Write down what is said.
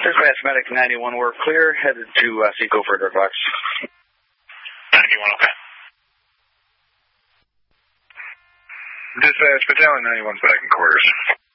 Dispatch Medic 91, we're clear, headed to Seco for Dark Box. 91, okay. Dispatch Battalion 91, back in quarters.